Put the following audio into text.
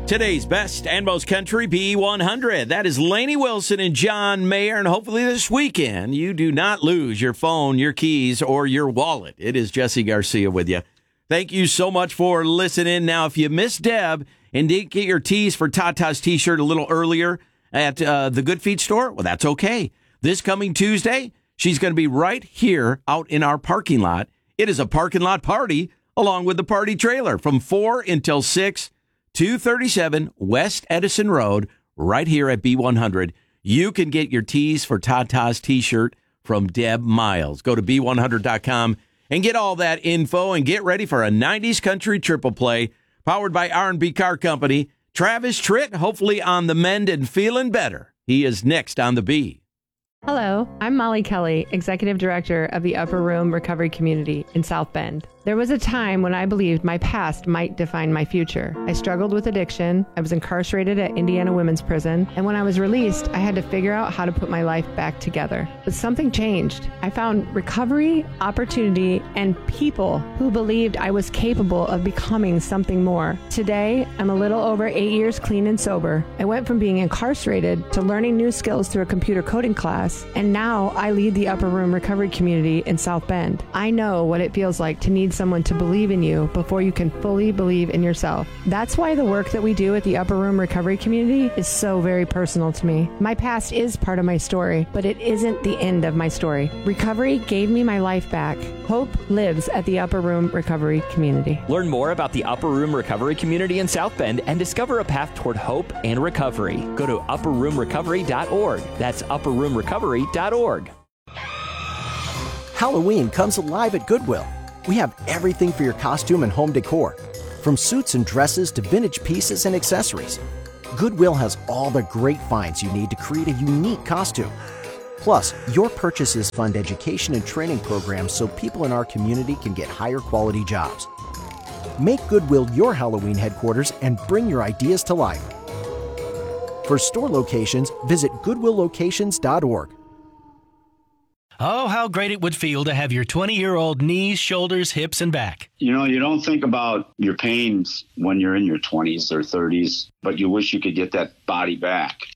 Today's best and most country B100. That is Lainey Wilson and John Mayer. And hopefully this weekend you do not lose your phone, your keys, or your wallet. It is Jesse Garcia with you. Thank you so much for listening. Now, if you missed Deb and didn't get your tees for Tata's T-shirt a little earlier at the Good Feet store, well, that's okay. This coming Tuesday, she's going to be right here out in our parking lot. It is a parking lot party along with the party trailer from 4 until 6. 237 West Edison Road, right here at B100. You can get your tees for Tata's T-shirt from Deb Miles. Go to B100.com and get all that info and get ready for a 90s country triple play powered by R&B Car Company. Travis Tritt, hopefully on the mend and feeling better. He is next on the B. Hello, I'm Molly Kelly, Executive Director of the Upper Room Recovery Community in South Bend. There was a time when I believed my past might define my future. I struggled with addiction, I was incarcerated at Indiana Women's Prison, and when I was released, I had to figure out how to put my life back together. But something changed. I found recovery, opportunity, and people who believed I was capable of becoming something more. Today, I'm a little over 8 years clean and sober. I went from being incarcerated to learning new skills through a computer coding class, and now I lead the Upper Room Recovery Community in South Bend. I know what it feels like to need someone to believe in you before you can fully believe in yourself. That's why the work that we do at the Upper Room Recovery Community is so very personal to me. My past is part of my story, but it isn't the end of my story. Recovery gave me my life back. Hope lives at the Upper Room Recovery Community. Learn more about the Upper Room Recovery Community in South Bend and discover a path toward hope and recovery. Go to upperroomrecovery.org. That's upperroomrecovery.org. Halloween comes alive at Goodwill. We have everything for your costume and home decor, from suits and dresses to vintage pieces and accessories. Goodwill has all the great finds you need to create a unique costume. Plus, your purchases fund education and training programs so people in our community can get higher quality jobs. Make Goodwill your Halloween headquarters and bring your ideas to life. For store locations, visit goodwilllocations.org. Oh, how great it would feel to have your 20-year-old knees, shoulders, hips, and back. You know, you don't think about your pains when you're in your 20s or 30s, but you wish you could get that body back.